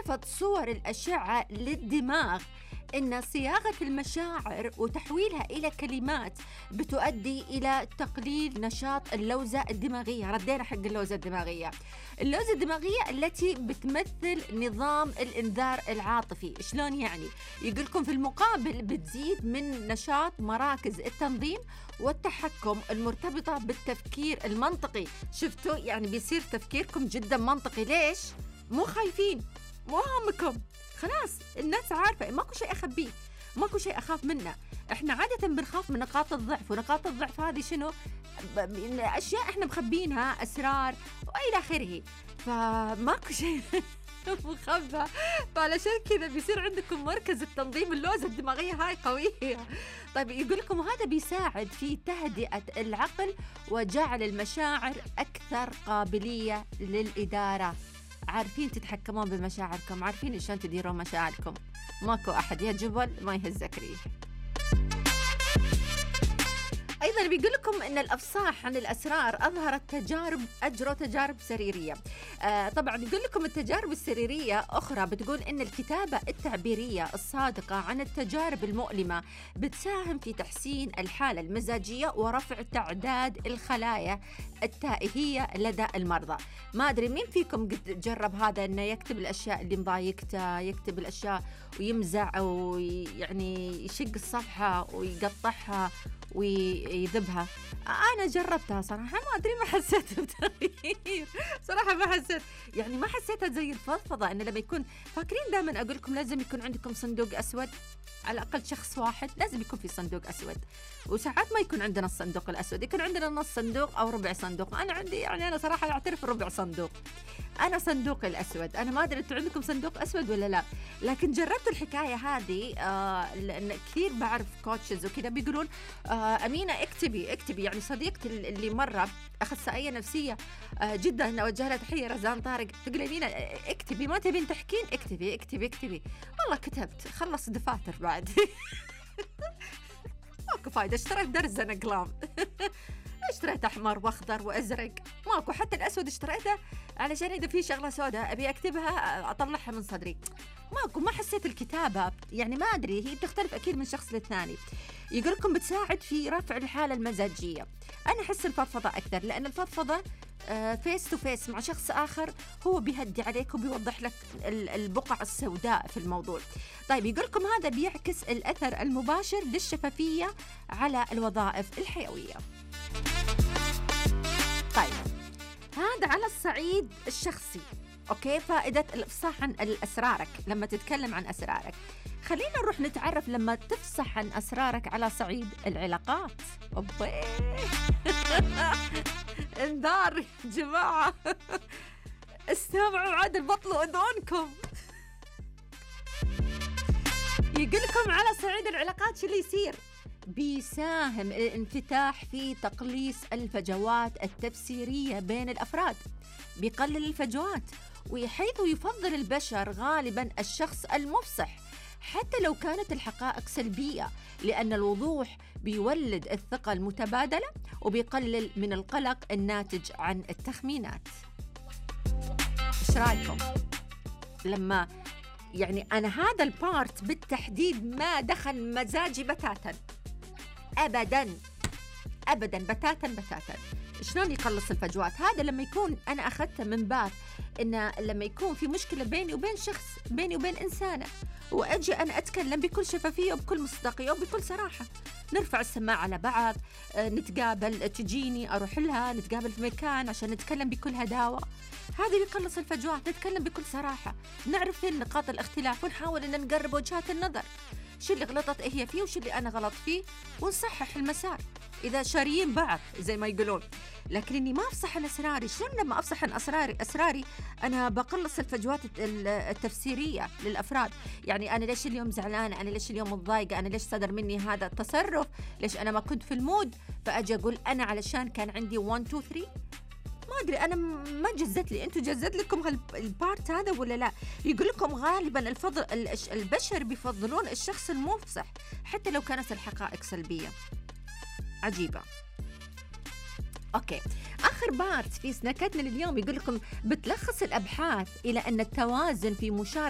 اكتشفت صور الأشعة للدماغ إن صياغة المشاعر وتحويلها إلى كلمات بتؤدي إلى تقليل نشاط اللوزة الدماغية. ردينا حق اللوزة الدماغية. اللوزة الدماغية التي بتمثل نظام الإنذار العاطفي. شلون يعني؟ يقولكم في المقابل بتزيد من نشاط مراكز التنظيم والتحكم المرتبطة بالتفكير المنطقي. شفتوا؟ يعني بيصير تفكيركم جدا منطقي. ليش؟ مو خايفين، مو همكم، خلاص الناس عارفة ماكو شيء أخبيه، ماكو شيء أخاف منه. إحنا عادة بنخاف من نقاط الضعف، ونقاط الضعف هذه شنو؟ أشياء إحنا مخبينها، أسرار وإلى آخره، فماكو شيء مخبى. فعلشان كذا بيصير عندكم مركز التنظيم اللوزة الدماغية هاي قوية. طيب يقول لكم هذا بيساعد في تهدئة العقل وجعل المشاعر أكثر قابلية للإدارة. عارفين تتحكمون بمشاعركم، عارفين شلون تديرون مشاعركم. ماكو أحد يا جبل ما يهزك ريح. أيضاً بيقول لكم أن الأفصاح عن الأسرار أجروا تجارب سريرية. طبعاً يقول لكم التجارب السريرية أخرى بتقول أن الكتابة التعبيرية الصادقة عن التجارب المؤلمة بتساهم في تحسين الحالة المزاجية ورفع تعداد الخلايا التائهية لدى المرضى. ما أدري مين فيكم قد جرب هذا، أنه يكتب الأشياء اللي مضايقته، يكتب الأشياء ويمزع أو يعني يشق الصفحة ويقطعها ويذبها. أنا جربتها صراحة، ما أدري ما حسيت بتغيير صراحة، ما حسيت، يعني ما حسيتها زي الفضفضة. إن لما يكون فاكرين دائما أقول لكم لازم يكون عندكم صندوق أسود، على الأقل شخص واحد لازم يكون في صندوق أسود. وساعات ما يكون عندنا الصندوق الأسود، يكون عندنا نص صندوق أو ربع صندوق. أنا عندي يعني أنا صراحة أعترف ربع صندوق، أنا صندوق الأسود. أنا ما أدري أنتوا عندكم صندوق أسود ولا لا، لكن جربت الحكاية هذه لأن كثير بعرف كوتشز وكذا بيقولون أمينة اكتبي يعني صديقتي اللي مرة أخصائية نفسية جدا أوجه لها تحية، رزان طارق، تقول أمينة اكتبي، ما تبين تحكين اكتبي. والله كتبت، خلص دفاتر بعد ماكو فايدة. اشتريت درزن أقلام اشتريت أحمر وأخضر وأزرق، ماكو. حتى الأسود اشتريته علشان إذا في شغلة سوداء أبي أكتبها أطلعها من صدري، ماكو. ما حسيت الكتابة، يعني ما أدري، هي بتختلف أكيد من شخص للثاني. يقولكم بتساعد في رفع الحالة المزاجية. أنا أحس الفضفضة أكثر، لأن الفضفضة فيس تو فيس مع شخص آخر، هو بيهدي عليك وبيوضح لك البقع السوداء في الموضوع. طيب يقولكم هذا بيعكس الأثر المباشر للشفافية على الوظائف الحيوية. طيب هذا على الصعيد الشخصي، أوكي، فائدة الإفصاح عن أسرارك لما تتكلم عن أسرارك. خلينا نروح نتعرف لما تفصح عن أسرارك على صعيد العلاقات. انذار يا جماعة، استمعوا عاد البطلوا أذنكم. يقولكم على صعيد العلاقات شو اللي يصير؟ بيساهم الانفتاح في تقليص الفجوات التفسيرية بين الأفراد، بيقلل الفجوات، وحيث يفضل البشر غالباً الشخص المفصح حتى لو كانت الحقائق سلبية، لأن الوضوح بيولد الثقة المتبادلة وبيقلل من القلق الناتج عن التخمينات. إيش رأيكم؟ لما يعني أنا هذا البارت بالتحديد ما دخل مزاجي بتاتا، أبداً بتاتا. شلون يقلص الفجوات؟ هذا لما يكون أنا أخذته من باب إن لما يكون في مشكلة بيني وبين شخص، بيني وبين إنسانة، وأجي أنا أتكلم بكل شفافية وبكل مصداقية وبكل صراحة، نرفع السماعة على بعض، نتقابل، تجيني أروح لها، نتقابل في مكان عشان نتكلم بكل هداوة. هذا بيقلص الفجوات، نتكلم بكل صراحة، نعرف فين نقاط الاختلاف، ونحاول أن نقرب وجهات النظر، شو اللي غلطت هي فيه وشو اللي أنا غلط فيه، ونصحح المسار إذا شاريين بعض زي ما يقولون. لكن إني ما أفصح عن أسراري، شلون لما أفصح عن أسراري أنا بقلص الفجوات التفسيرية للأفراد. يعني أنا ليش اليوم زعلانة، أنا ليش اليوم متضايقة، أنا ليش صدر مني هذا التصرف، ليش أنا ما كنت في المود، فأجي أقول أنا علشان كان عندي 1 2 3. ما أدري، أنا ما جزت لي، أنتوا جزت لكم البارت هذا ولا لا؟ يقول لكم غالبا البشر بيفضلون الشخص المفصح حتى لو كانت الحقائق سلبية. عجيبة. أوكي، آخر بارت في سناكتنا اليوم يقول لكم بتلخص الأبحاث إلى أن التوازن في مشاركة